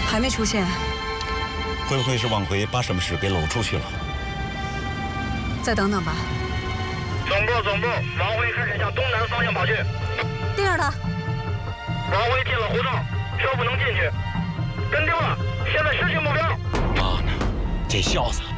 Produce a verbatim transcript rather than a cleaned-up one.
还没出现。 会不会是往回把什么事给搂出去了？ 再等等吧。 总部，总部，王辉开始向东南方向跑去。 盯着他。 王辉进了胡同，说不能进去，跟丢了，现在失去目标。 妈呢，这小子